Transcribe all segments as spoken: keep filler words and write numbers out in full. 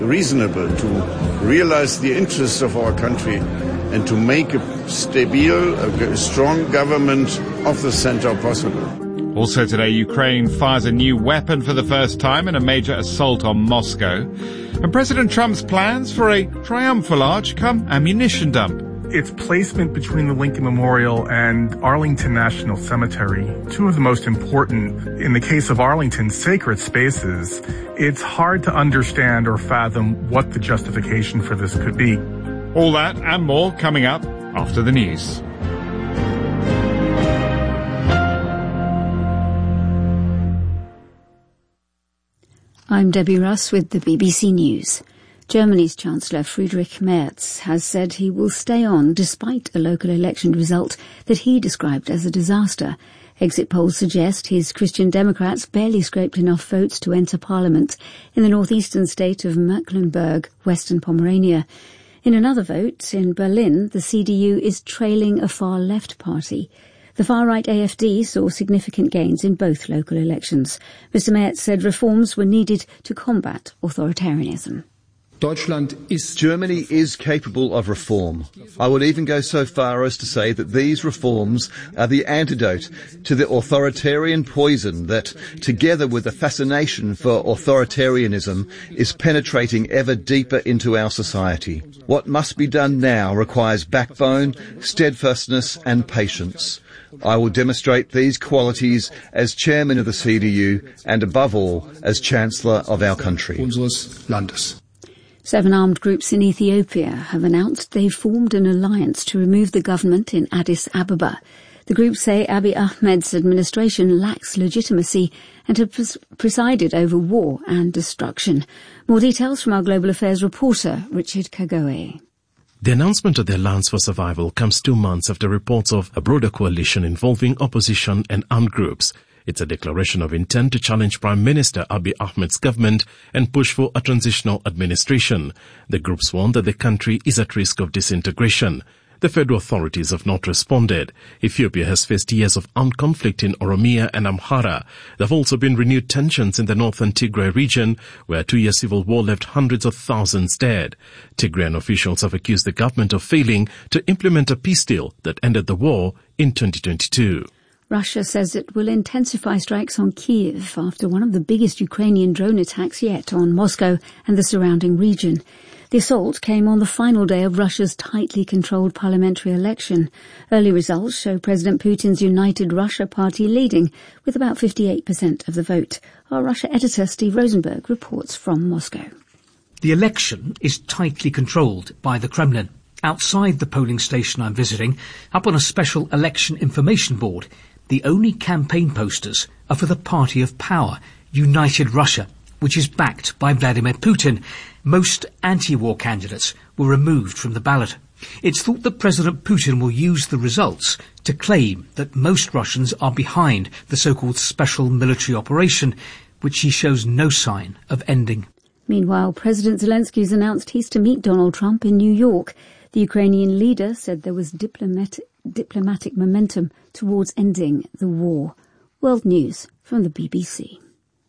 reasonable to realize the interests of our country and to make a stable, a strong government of the center possible. Also today, Ukraine fires a new weapon for the first time in a major assault on Moscow. And President Trump's plans for a triumphal arch come ammunition dump. Its placement between the Lincoln Memorial and Arlington National Cemetery, two of the most important, in the case of Arlington, sacred spaces. It's hard to understand or fathom what the justification for this could be. All that and more coming up after the news. I'm Debbie Russ with the B B C News. Germany's Chancellor Friedrich Merz has said he will stay on despite a local election result that he described as a disaster. Exit polls suggest his Christian Democrats barely scraped enough votes to enter parliament in the northeastern state of Mecklenburg, Western Pomerania. In another vote in Berlin, the C D U is trailing a far-left party. The far-right A F D saw significant gains in both local elections. Mister Merz said reforms were needed to combat authoritarianism. Germany is capable of reform. I would even go so far as to say that these reforms are the antidote to the authoritarian poison that, together with the fascination for authoritarianism, is penetrating ever deeper into our society. What must be done now requires backbone, steadfastness and patience. I will demonstrate these qualities as chairman of the C D U and, above all, as Chancellor of our country. Seven armed groups in Ethiopia have announced they've formed an alliance to remove the government in Addis Ababa. The groups say Abiy Ahmed's administration lacks legitimacy and has pres- presided over war and destruction. More details from our Global Affairs reporter, Richard Kagoe. The announcement of the Alliance for Survival comes two months after reports of a broader coalition involving opposition and armed groups. It's a declaration of intent to challenge Prime Minister Abiy Ahmed's government and push for a transitional administration. The groups warn that the country is at risk of disintegration. The federal authorities have not responded. Ethiopia has faced years of armed conflict in Oromia and Amhara. There have also been renewed tensions in the northern Tigray region, where a two-year civil war left hundreds of thousands dead. Tigrayan officials have accused the government of failing to implement a peace deal that ended the war in twenty twenty-two. Russia says it will intensify strikes on Kyiv after one of the biggest Ukrainian drone attacks yet on Moscow and the surrounding region. The assault came on the final day of Russia's tightly controlled parliamentary election. Early results show President Putin's United Russia party leading with about fifty-eight percent of the vote. Our Russia editor Steve Rosenberg reports from Moscow. The election is tightly controlled by the Kremlin. Outside the polling station I'm visiting, up on a special election information board, the only campaign posters are for the party of power, United Russia, which is backed by Vladimir Putin. Most anti-war candidates were removed from the ballot. It's thought that President Putin will use the results to claim that most Russians are behind the so-called special military operation, which he shows no sign of ending. Meanwhile, President Zelensky has announced he's to meet Donald Trump in New York. The Ukrainian leader said there was diplomatic, diplomatic momentum towards ending the war. World News from the B B C.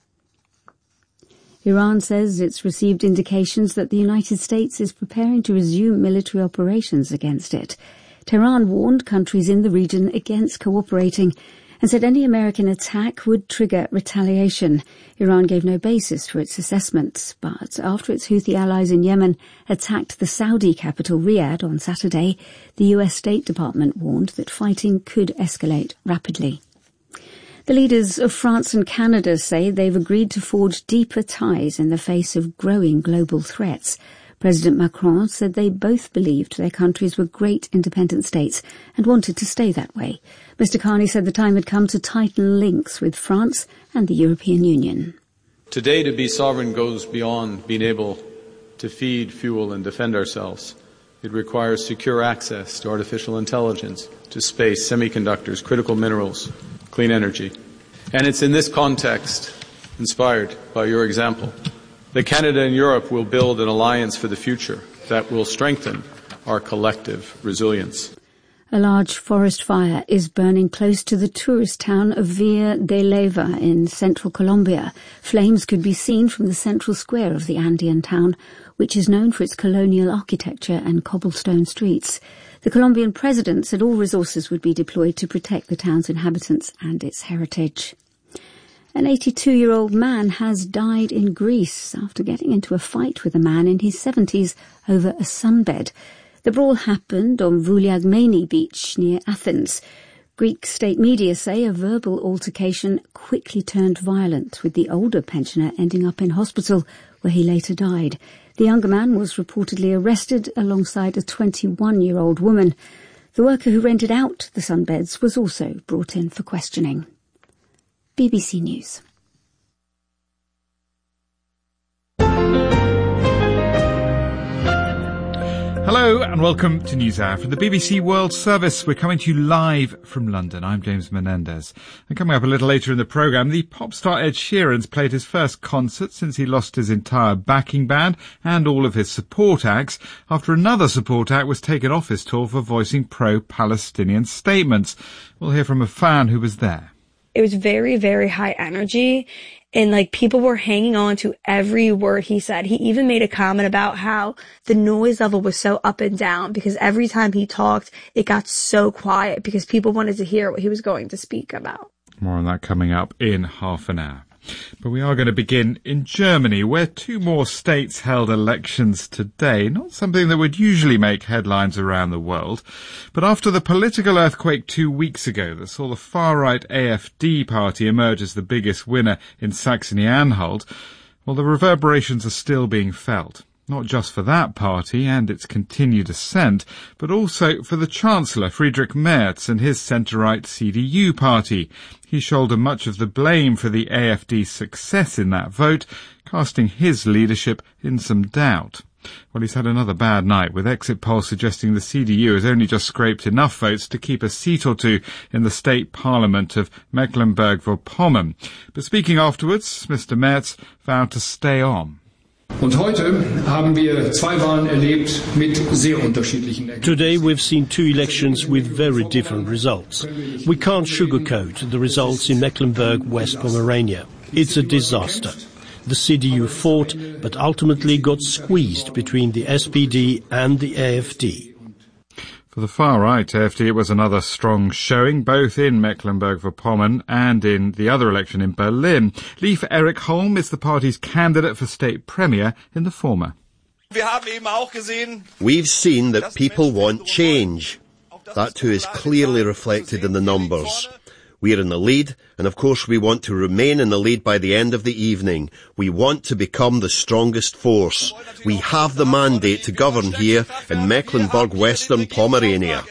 Iran says it's received indications that the United States is preparing to resume military operations against it. Tehran warned countries in the region against cooperating and said any American attack would trigger retaliation. Iran gave no basis for its assessments, but after its Houthi allies in Yemen attacked the Saudi capital Riyadh on Saturday, the U S State Department warned that fighting could escalate rapidly. The leaders of France and Canada say they've agreed to forge deeper ties in the face of growing global threats. President Macron said they both believed their countries were great independent states and wanted to stay that way. Mister Carney said the time had come to tighten links with France and the European Union. Today, to be sovereign goes beyond being able to feed, fuel, and defend ourselves. It requires secure access to artificial intelligence, to space, semiconductors, critical minerals, clean energy. And it's in this context, inspired by your example, that Canada and Europe will build an alliance for the future that will strengthen our collective resilience. A large forest fire is burning close to the tourist town of Villa de Leyva in central Colombia. Flames could be seen from the central square of the Andean town, which is known for its colonial architecture and cobblestone streets. The Colombian president said all resources would be deployed to protect the town's inhabitants and its heritage. An eighty-two-year-old man has died in Greece after getting into a fight with a man in his seventies over a sunbed. The brawl happened on Vouliagmeni beach near Athens. Greek state media say a verbal altercation quickly turned violent, with the older pensioner ending up in hospital, where he later died. The younger man was reportedly arrested alongside a twenty-one-year-old woman. The worker who rented out the sunbeds was also brought in for questioning. B B C News. Hello and welcome to NewsHour from the B B C World Service. We're coming to you live from London. I'm James Menendez. And coming up a little later in the programme, the pop star Ed Sheeran's played his first concert since he lost his entire backing band and all of his support acts after another support act was taken off his tour for voicing pro-Palestinian statements. We'll hear from a fan who was there. It was very, very high energy. And like people were hanging on to every word he said. He even made a comment about how the noise level was so up and down because every time he talked, it got so quiet because people wanted to hear what he was going to speak about. More on that coming up in half an hour. But we are going to begin in Germany, where two more states held elections today. Not something that would usually make headlines around the world. But after the political earthquake two weeks ago that saw the far-right A F D party emerge as the biggest winner in Saxony-Anhalt, well, the reverberations are still being felt. Not just for that party and its continued ascent, but also for the Chancellor, Friedrich Merz, and his centre-right C D U party. He shouldered much of the blame for the A F D's success in that vote, casting his leadership in some doubt. Well, he's had another bad night, with exit polls suggesting the C D U has only just scraped enough votes to keep a seat or two in the state parliament of Mecklenburg-Vorpommern. But speaking afterwards, Mister Merz vowed to stay on. Today we've seen two elections with very different results. We can't sugarcoat the results in Mecklenburg-West Pomerania. It's a disaster. The C D U fought, but ultimately got squeezed between the S P D and the A F D. For the far-right A F D, it was another strong showing, both in Mecklenburg-Vorpommern and in the other election in Berlin. Leif Erik Holm is the party's candidate for state premier in the former. We've seen that people want change. That too is clearly reflected in the numbers. We're in the lead, and of course we want to remain in the lead by the end of the evening. We want to become the strongest force. We have the mandate to govern here in Mecklenburg-Western Pomerania.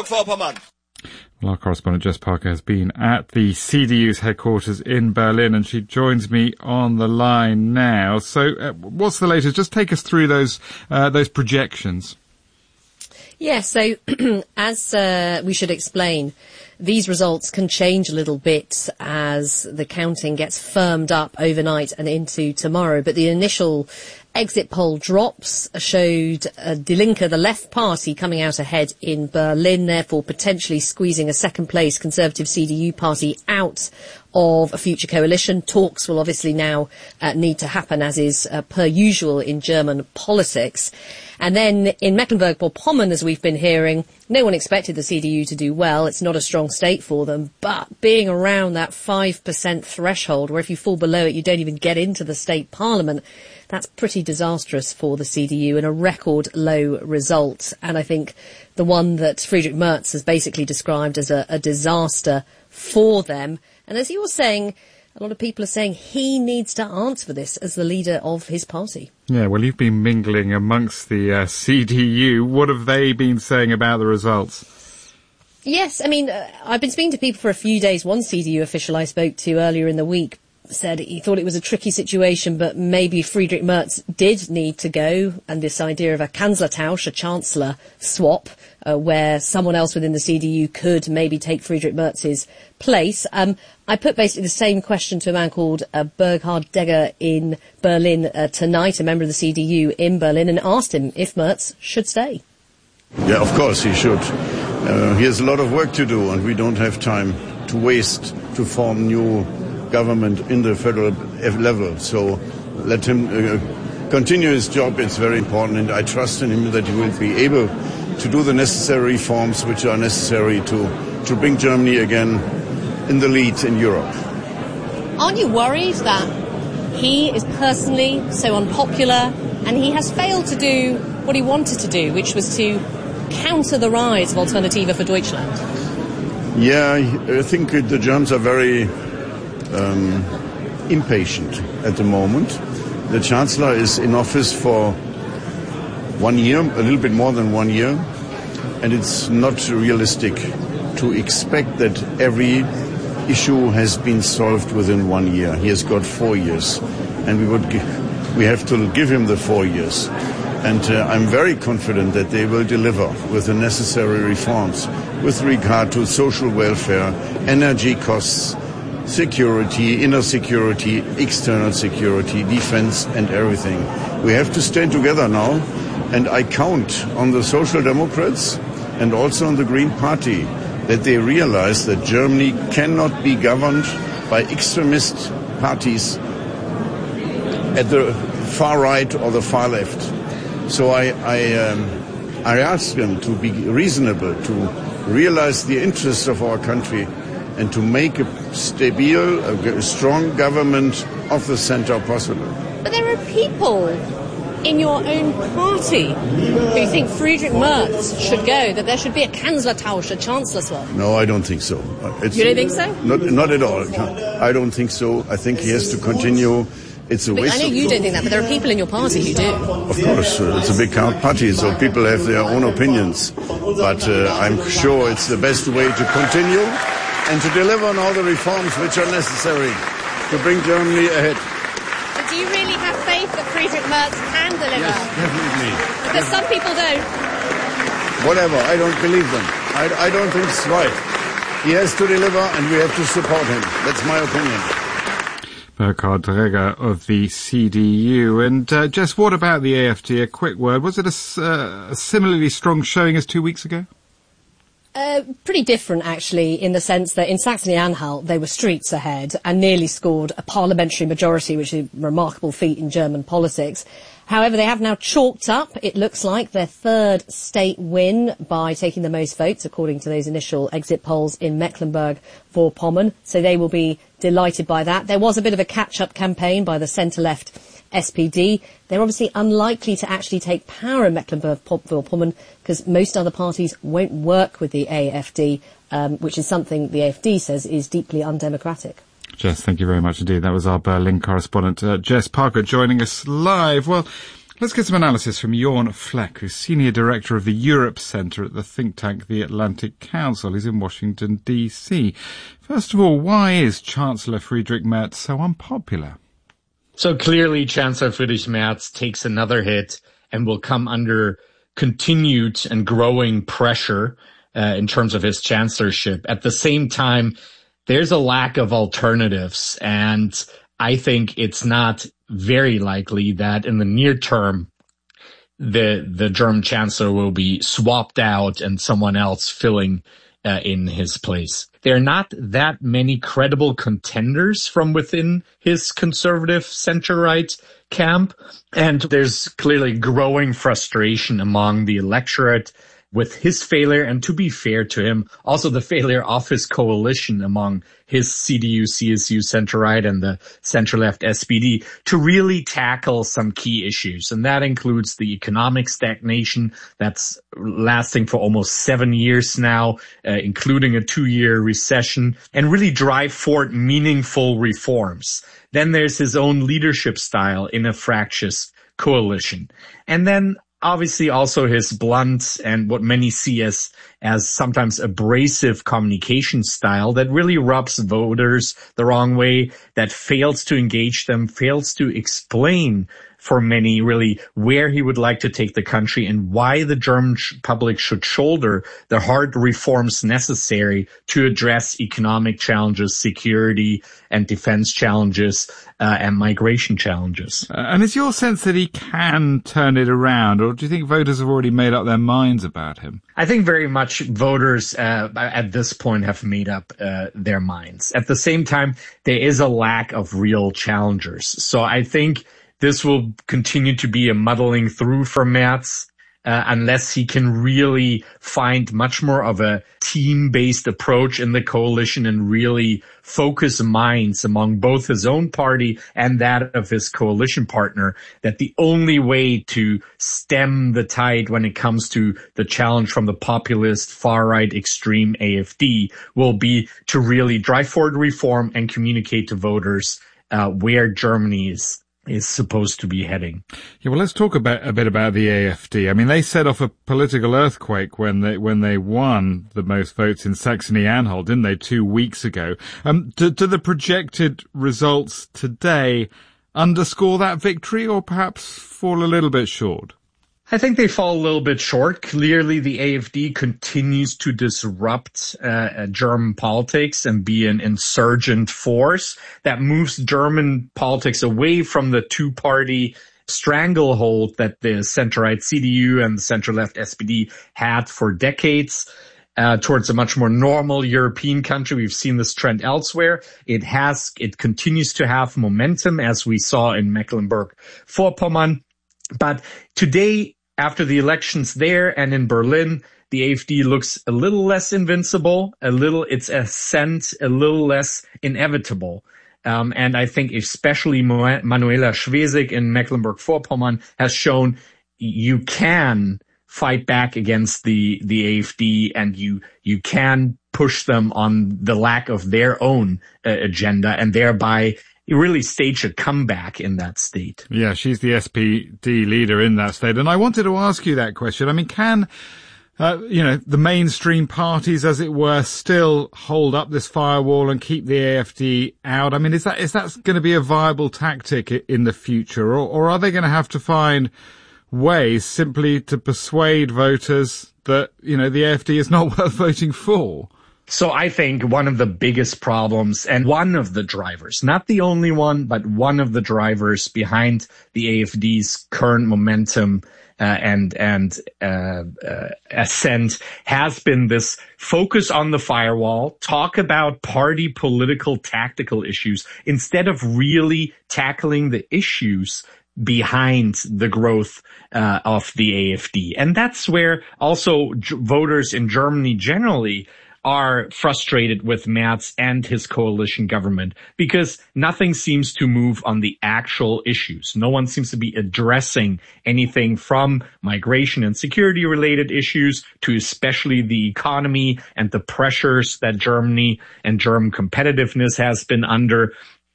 Well, our correspondent Jess Parker has been at the C D U's headquarters in Berlin, and she joins me on the line now. So uh, what's the latest? Just take us through those uh, those projections. Yes, so as uh, we should explain, these results can change a little bit as the counting gets firmed up overnight and into tomorrow. But the initial exit poll drops showed uh, Die Linke, the left party, coming out ahead in Berlin, therefore potentially squeezing a second-place Conservative C D U party out of a future coalition. Talks will obviously now uh, need to happen, as is uh, per usual in German politics. And then in Mecklenburg-Vorpommern, as we've been hearing, no one expected the C D U to do well. It's not a strong state for them. But being around that five percent threshold, where if you fall below it, you don't even get into the state parliament, that's pretty disastrous for the C D U and a record low result. And I think the one that Friedrich Merz has basically described as a, a disaster for them. And as you were saying, a lot of people are saying he needs to answer for this as the leader of his party. Yeah, well, you've been mingling amongst the uh, C D U. What have they been saying about the results? Yes, I mean, uh, I've been speaking to people for a few days. One C D U official I spoke to earlier in the week said he thought it was a tricky situation, but maybe Friedrich Merz did need to go, and this idea of a Kanzlertausch, a chancellor swap, uh, where someone else within the C D U could maybe take Friedrich Merz's place. Um, I put basically the same question to a man called uh, Burghard Degger in Berlin uh, tonight, a member of the C D U in Berlin, and asked him if Merz should stay. Yeah, of course he should. Uh, he has a lot of work to do, and we don't have time to waste to form new government in the federal level. So let him uh, continue his job. It's very important, and I trust in him that he will be able to do the necessary reforms which are necessary to, to bring Germany again in the lead in Europe. Aren't you worried that he is personally so unpopular and he has failed to do what he wanted to do, which was to counter the rise of Alternative for Deutschland? Yeah, I think the Germans are very um, impatient at the moment. The Chancellor is in office for one year, a little bit more than one year, and it's not realistic to expect that every issue has been solved within one year. He has got four years, and we would give, we have to give him the four years. And uh, I'm very confident that they will deliver with the necessary reforms with regard to social welfare, energy costs, security, inner security, external security, defense, and everything. We have to stand together now, and I count on the Social Democrats and also on the Green Party that they realize that Germany cannot be governed by extremist parties at the far right or the far left. So I, I, um, I ask them to be reasonable, to realize the interests of our country, and to make a stable, a strong government of the center possible. But there are people in your own party who think Friedrich Merz should go, that there should be a Kanzlertausch, a Chancellor swap. No, I don't think so. It's, you don't think so? Not, not at all. I don't think so. I think he has to continue. It's a but waste I know you don't think that, but there are people in your party who do. Of course, uh, it's a big party, so people have their own opinions. But uh, I'm sure it's the best way to continue and to deliver on all the reforms which are necessary to bring Germany ahead. But do you really have faith that Friedrich Merz can deliver? Yes, definitely. Because some people don't. Whatever, I don't believe them. I, I don't think it's right. He has to deliver, and we have to support him. That's my opinion. Burkhard Dregger of the C D U. And uh, Jess, what about the A F D? A quick word. Was it a, uh, a similarly strong showing as two weeks ago? Uh, pretty different, actually, in the sense that in Saxony-Anhalt they were streets ahead and nearly scored a parliamentary majority, which is a remarkable feat in German politics. However, they have now chalked up, it looks like, their third state win by taking the most votes, according to those initial exit polls in Mecklenburg-Vorpommern. So they will be delighted by that. There was a bit of a catch-up campaign by the centre-left S P D. They're obviously unlikely to actually take power in Mecklenburg-Vorpommern because most other parties won't work with the A F D, um, which is something the A F D says is deeply undemocratic. Jess, thank you very much indeed. That was our Berlin correspondent, uh, Jess Parker, joining us live. Well, let's get some analysis from Jorn Fleck, who's Senior Director of the Europe Centre at the think tank The Atlantic Council. He's in Washington, D C. First of all, why is Chancellor Friedrich Merz so unpopular? So clearly, Chancellor Friedrich Merz takes another hit and will come under continued and growing pressure uh, in terms of his chancellorship. At the same time, there's a lack of alternatives, and I think it's not very likely that in the near term the the German chancellor will be swapped out and someone else filling uh, in his place. There are not that many credible contenders from within his conservative center-right camp, and there's clearly growing frustration among the electorate with his failure, and to be fair to him, also the failure of his coalition among his C D U, C S U center-right and the center-left S P D to really tackle some key issues. And that includes the economic stagnation that's lasting for almost seven years now, uh, including a two-year recession, and really drive forward meaningful reforms. Then there's his own leadership style in a fractious coalition. And then obviously also his blunt and what many see as, as sometimes abrasive communication style that really rubs voters the wrong way, that fails to engage them, fails to explain for many, really where he would like to take the country and why the German public should shoulder the hard reforms necessary to address economic challenges, security and defense challenges, uh, and migration challenges. Uh, and is your sense that he can turn it around, or do you think voters have already made up their minds about him? I think very much voters uh, at this point have made up uh, their minds. At the same time, there is a lack of real challengers. So I think this will continue to be a muddling through for Merz uh, unless he can really find much more of a team-based approach in the coalition and really focus minds among both his own party and that of his coalition partner, that the only way to stem the tide when it comes to the challenge from the populist far-right extreme A F D will be to really drive forward reform and communicate to voters uh, where Germany is is supposed to be heading. Yeah, well, let's talk about a bit about the A F D. I mean, they set off a political earthquake when they when they won the most votes in Saxony-Anhalt, didn't they, two weeks ago? Um, do, do the projected results today underscore that victory, or perhaps fall a little bit short? I think they fall a little bit short. Clearly, the A F D continues to disrupt uh, German politics and be an insurgent force that moves German politics away from the two-party stranglehold that the center-right C D U and the center-left S P D had for decades. Uh, towards a much more normal European country. We've seen this trend elsewhere. It has, it continues to have momentum, as we saw in Mecklenburg-Vorpommern. But today, after the elections there and in Berlin, the A F D looks a little less invincible, a little, its ascent a little less inevitable. Um, and I think especially Manuela Schwesig in Mecklenburg-Vorpommern has shown you can fight back against the, the A F D and you, you can push them on the lack of their own uh, agenda and thereby really stage a comeback in that state. Yeah, she's the S P D leader in that state. And I wanted to ask you that question. I mean, can, uh, you know, the mainstream parties, as it were, still hold up this firewall and keep the A F D out? I mean, is that, is that going to be a viable tactic in the future? Or, or are they going to have to find ways simply to persuade voters that, you know, the A F D is not worth voting for? So I think one of the biggest problems and one of the drivers, not the only one, but one of the drivers behind the A F D's current momentum uh, and and uh, uh, ascent has been this focus on the firewall, talk about party political tactical issues instead of really tackling the issues behind the growth uh, of the A F D. And that's where also j- voters in Germany generally are frustrated with Merz and his coalition government because nothing seems to move on the actual issues. No one seems to be addressing anything from migration and security related issues to especially the economy and the pressures that Germany and German competitiveness has been under.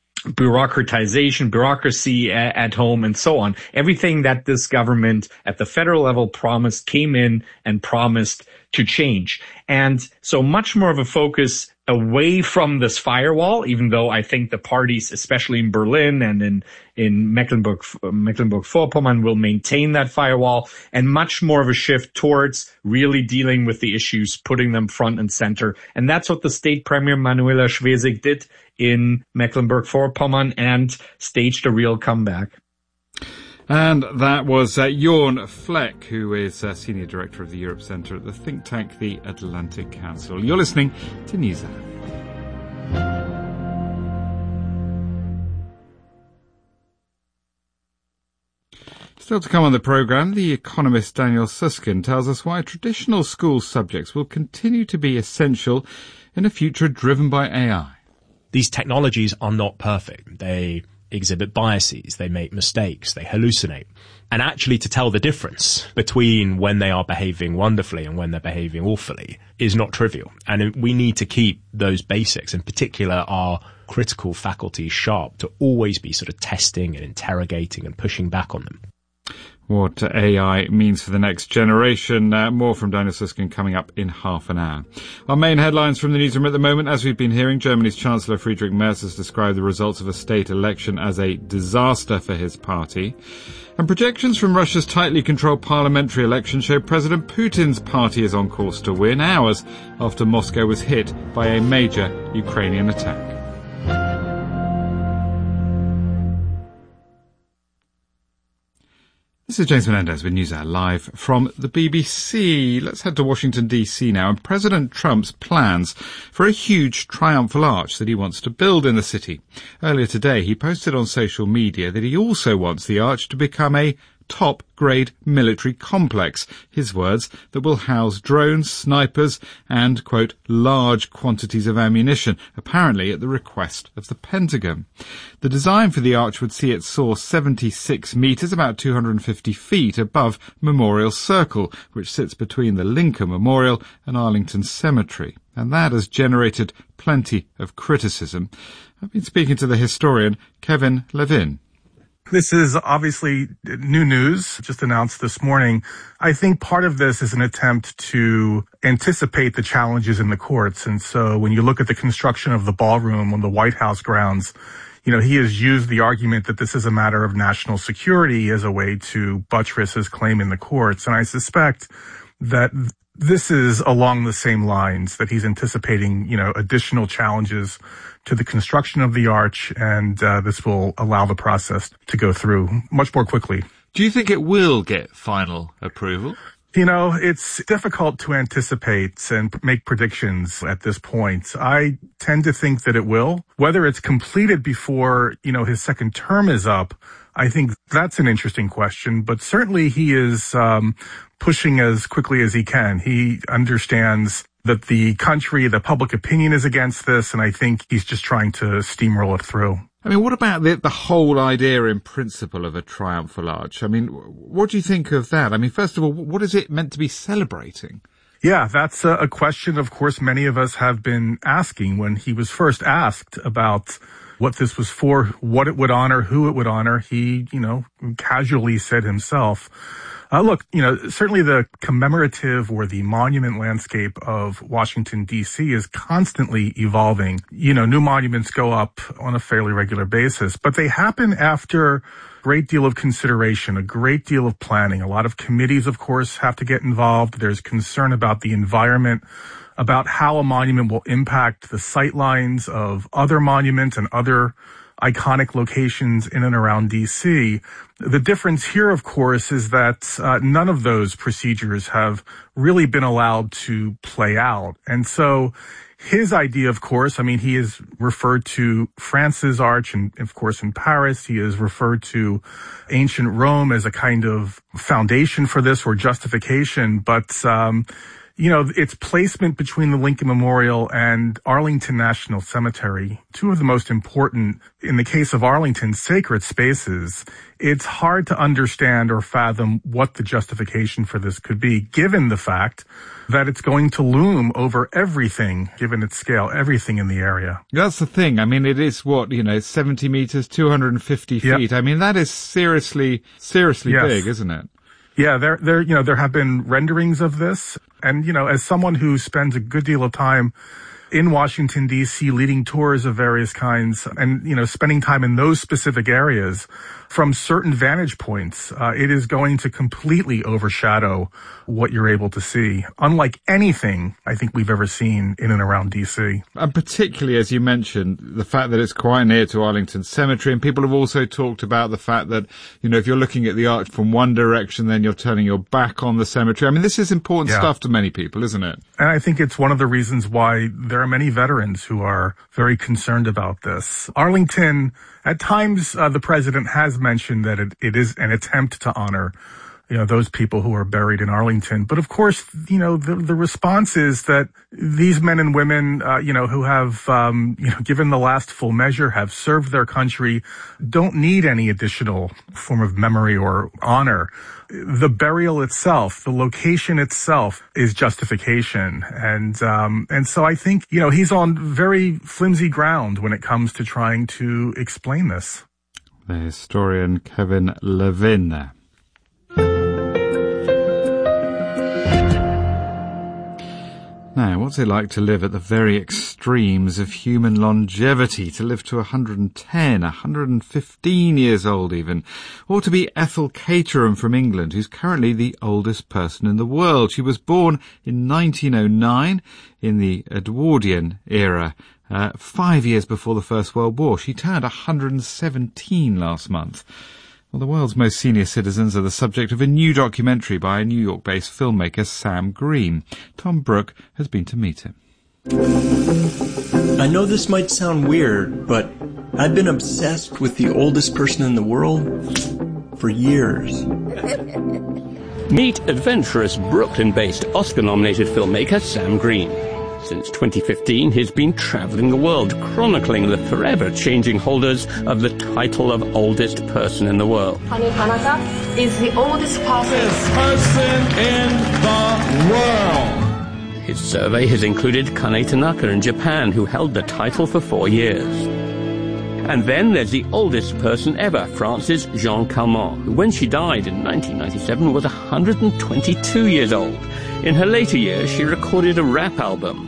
Bureaucratization, bureaucracy at, at home, and so on. Everything that this government at the federal level promised came in and promised to change. And so much more of a focus away from this firewall, even though I think the parties, especially in Berlin and in, in Mecklenburg, Mecklenburg-Vorpommern, will maintain that firewall, and much more of a shift towards really dealing with the issues, putting them front and center. And that's what the state premier Manuela Schwesig did in Mecklenburg-Vorpommern and staged a real comeback. And that was uh, Jorn Fleck, who is uh, Senior Director of the Europe Centre at the think tank, the Atlantic Council. You're listening to News Hour. Still to come on the programme, the economist Daniel Susskind tells us why traditional school subjects will continue to be essential in a future driven by A I. These technologies are not perfect. They exhibit biases, they make mistakes, they hallucinate. And actually to tell the difference between when they are behaving wonderfully and when they're behaving awfully is not trivial. And we need to keep those basics, in particular our critical faculties, sharp to always be sort of testing and interrogating and pushing back on them. what A I means for the next generation. Uh, more from Daniel Susskind coming up in half an hour. Our main headlines from the newsroom at the moment, as we've been hearing, Germany's Chancellor Friedrich Merz has described the results of a state election as a disaster for his party. And projections from Russia's tightly controlled parliamentary election show President Putin's party is on course to win, hours after Moscow was hit by a major Ukrainian attack. This is James Menendez with NewsHour live from the B B C. Let's head to Washington, D C now, and President Trump's plans for a huge triumphal arch that he wants to build in the city. Earlier today, he posted on social media that he also wants the arch to become a top-grade military complex, his words, that will house drones, snipers and, quote, large quantities of ammunition, apparently at the request of the Pentagon. The design for the arch would see it soar seventy-six metres, about two hundred fifty feet above Memorial Circle, which sits between the Lincoln Memorial and Arlington Cemetery. And that has generated plenty of criticism. I've been speaking to the historian Kevin Levin. This is obviously new news, just announced this morning. I think part of this is an attempt to anticipate the challenges in the courts. And so when you look at the construction of the ballroom on the White House grounds, you know, he has used the argument that this is a matter of national security as a way to buttress his claim in the courts. And I suspect that this is along the same lines, that he's anticipating, you know, additional challenges to the construction of the arch, and uh, this will allow the process to go through much more quickly. Do you think it will get final approval? You know, it's difficult to anticipate and make predictions at this point. I tend to think that it will. Whether it's completed before, you know, his second term is up, I think that's an interesting question. But certainly he is um, pushing as quickly as he can. He understands that the country, the public opinion is against this, and I think he's just trying to steamroll it through. I mean, what about the, the whole idea in principle of a triumphal arch? I mean, what do you think of that? I mean, first of all, what is it meant to be celebrating? Yeah, that's a, a question, of course, many of us have been asking. When he was first asked about what this was for, what it would honor, who it would honor, he, you know, casually said himself, Uh, look, you know, certainly the commemorative or the monument landscape of Washington, D C is constantly evolving. You know, new monuments go up on a fairly regular basis, but they happen after a great deal of consideration, a great deal of planning. A lot of committees, of course, have to get involved. There's concern about the environment, about how a monument will impact the sightlines of other monuments and other iconic locations in and around D C. The difference here, of course, is that uh, none of those procedures have really been allowed to play out. And so his idea, of course, I mean, he has referred to France's arch, and of course in Paris, he has referred to ancient Rome as a kind of foundation for this or justification. But um you know, its placement between the Lincoln Memorial and Arlington National Cemetery, two of the most important, in the case of Arlington, sacred spaces, it's hard to understand or fathom what the justification for this could be, given the fact that it's going to loom over everything, given its scale, everything in the area. That's the thing. I mean, it is what, you know, seventy meters, two hundred fifty feet. Yep. I mean, that is seriously, seriously yes. big, isn't it? Yeah, there, there, you know, there have been renderings of this. And, you know, as someone who spends a good deal of time in Washington, D C, leading tours of various kinds and, you know, spending time in those specific areas, from certain vantage points, uh, it is going to completely overshadow what you're able to see, unlike anything I think we've ever seen in and around D C. And particularly, as you mentioned, the fact that it's quite near to Arlington Cemetery, and people have also talked about the fact that, you know, if you're looking at the arch from one direction, then you're turning your back on the cemetery. I mean, this is important yeah. stuff to many people, isn't it? And I think it's one of the reasons why there are many veterans who are very concerned about this. Arlington, at times, uh, the president has mentioned that it, it is an attempt to honor, you know, those people who are buried in Arlington. But of course, you know, the, the response is that these men and women, uh, you know, who have, um, you know, given the last full measure, have served their country, don't need any additional form of memory or honor. The burial itself, the location itself is justification. And, um, and so I think, you know, he's on very flimsy ground when it comes to trying to explain this. The historian Kevin Levin there. What's it like to live at the very extremes of human longevity, to live to one hundred ten, one hundred fifteen years old even, or to be Ethel Caterham from England, who's currently the oldest person in the world. She was born in nineteen oh nine in the Edwardian era, uh, five years before the First World War. She turned one hundred seventeen last month. Well, the world's most senior citizens are the subject of a new documentary by a New York-based filmmaker, Sam Green. Tom Brooke has been to meet him. I know this might sound weird, but I've been obsessed with the oldest person in the world for years. Meet adventurous Brooklyn-based Oscar-nominated filmmaker Sam Green. Since twenty fifteen, he's been traveling the world, chronicling the forever-changing holders of the title of oldest person in the world. Kane Tanaka is the oldest person, person in the world. His survey has included Kane Tanaka in Japan, who held the title for four years. And then there's the oldest person ever, Frances Jean Calment, who when she died in nineteen ninety-seven was one hundred twenty-two years old. In her later years, she recorded a rap album.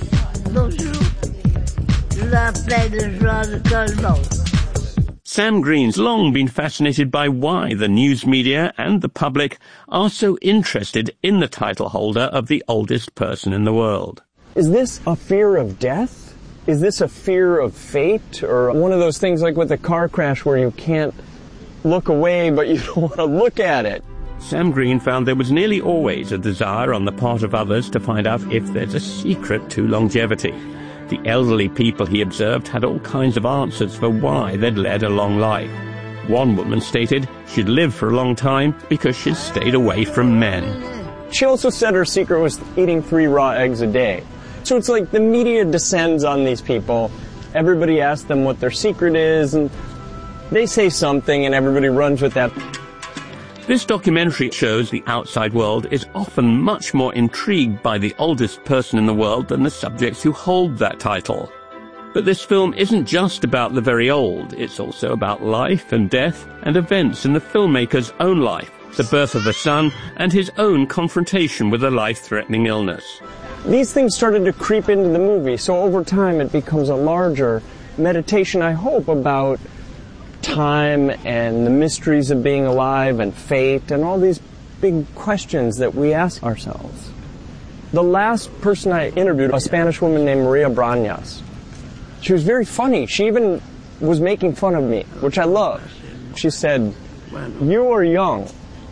Sam Green's long been fascinated by why the news media and the public are so interested in the title holder of the oldest person in the world. Is this a fear of death? Is this a fear of fate? Or one of those things like with a car crash where you can't look away but you don't want to look at it? Sam Green found there was nearly always a desire on the part of others to find out if there's a secret to longevity. The elderly people he observed had all kinds of answers for why they'd led a long life. One woman stated she'd lived for a long time because she'd stayed away from men. She also said her secret was eating three raw eggs a day. So it's like the media descends on these people. Everybody asks them what their secret is, and they say something, and everybody runs with that. This documentary shows the outside world is often much more intrigued by the oldest person in the world than the subjects who hold that title. But this film isn't just about the very old, it's also about life and death and events in the filmmaker's own life, the birth of a son and his own confrontation with a life-threatening illness. These things started to creep into the movie, so over time it becomes a larger meditation, I hope, about time and the mysteries of being alive and fate and all these big questions that we ask ourselves. The last person I interviewed, a Spanish woman named Maria Brañas. She was very funny. She even was making fun of me, which I love. She said, "You are young.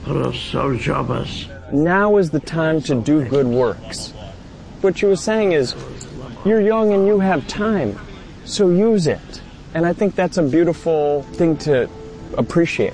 Now is the time to do good works." What she was saying is, you're young and you have time, so use it. And I think that's a beautiful thing to appreciate.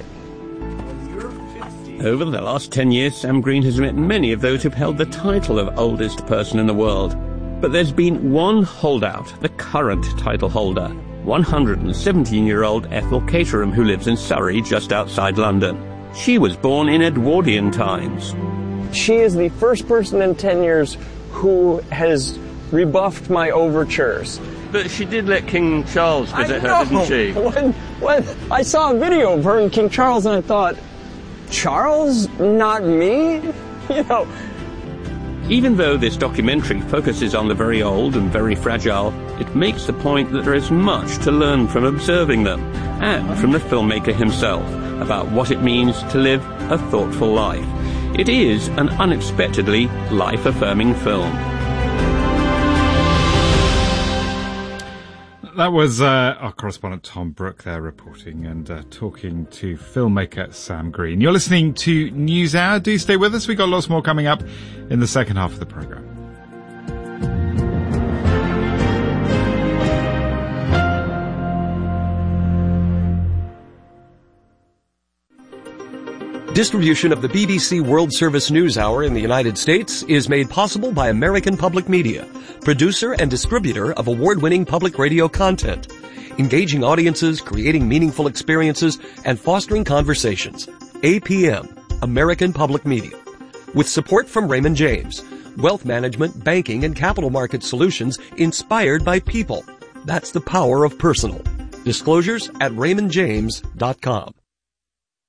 Over the last ten years, Sam Green has met many of those who've held the title of oldest person in the world. But there's been one holdout, the current title holder, one hundred seventeen-year-old Ethel Caterham, who lives in Surrey, just outside London. She was born in Edwardian times. She is the first person in ten years who has rebuffed my overtures. But she did let King Charles visit her, didn't she? When, when I saw a video of her and King Charles, and I thought, Charles, not me? You know. Even though this documentary focuses on the very old and very fragile, it makes the point that there is much to learn from observing them, and from the filmmaker himself, about what it means to live a thoughtful life. It is an unexpectedly life-affirming film. That was uh, our correspondent Tom Brooke there reporting and uh, talking to filmmaker Sam Green. You're listening to NewsHour. Do stay with us. We've got lots more coming up in the second half of the programme. Distribution of the B B C World Service News Hour in the United States is made possible by American Public Media, producer and distributor of award-winning public radio content, engaging audiences, creating meaningful experiences, and fostering conversations. A P M, American Public Media. With support from Raymond James, wealth management, banking, and capital market solutions inspired by people. That's the power of personal. Disclosures at raymond james dot com.